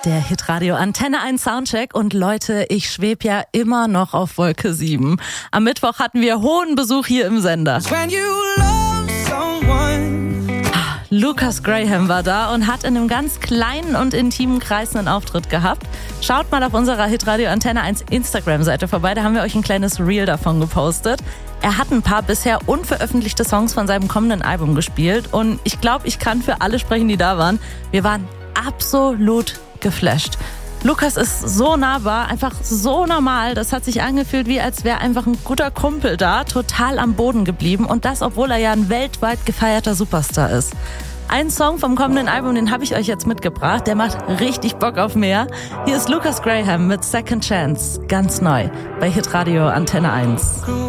Der Hitradio Antenne 1 Soundcheck und Leute, ich schweb ja immer noch auf Wolke 7. Am Mittwoch hatten wir hohen Besuch hier im Sender. Lucas Graham war da und hat in einem ganz kleinen und intimen Kreis einen Auftritt gehabt. Schaut mal auf unserer Hitradio Antenne 1 Instagram-Seite vorbei, da haben wir euch ein kleines Reel davon gepostet. Er hat ein paar bisher unveröffentlichte Songs von seinem kommenden Album gespielt und ich glaube, ich kann für alle sprechen, die da waren. Wir waren absolut geflasht. Lucas ist so nahbar, einfach so normal. Das hat sich angefühlt, wie als wäre einfach ein guter Kumpel da, total am Boden geblieben. Und das, obwohl er ja ein weltweit gefeierter Superstar ist. Ein Song vom kommenden Album, den habe ich euch jetzt mitgebracht. Der macht richtig Bock auf mehr. Hier ist Lucas Graham mit Second Chance, ganz neu bei Hitradio Antenne 1.